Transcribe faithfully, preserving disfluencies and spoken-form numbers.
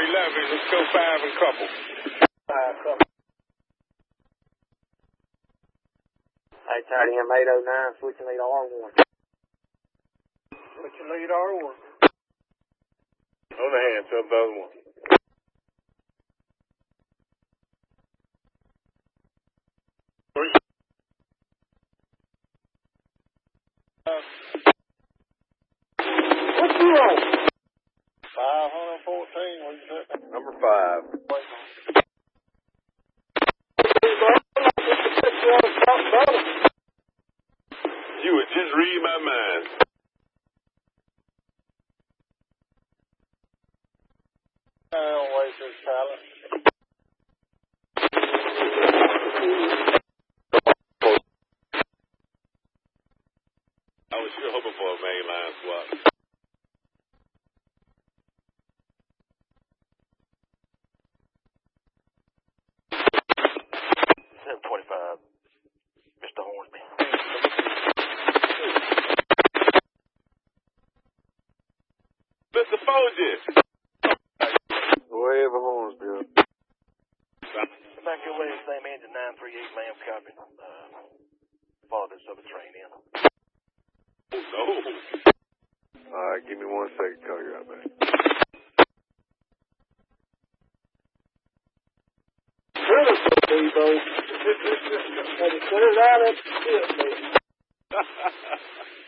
eleven. Let's go five and couple. Five couple. Hey, tight M eight oh nine, switching lead R one. Switching lead R one. On the hand, tell the other one. Three. Uh, What you on? five hundred fourteen, what you said? Number five. You would just read my mind. I don't waste his talent. I was sure hoping for a main line swap. seven twenty-five. Mister Hornsby. Mister Foges. Whatever Hornsby. Back your way, same engine, nine three eight, ma'am, copy. Uh, follow this other train in. No. All right, give me one second, call you right back. Debo. Put it out at the ship, baby.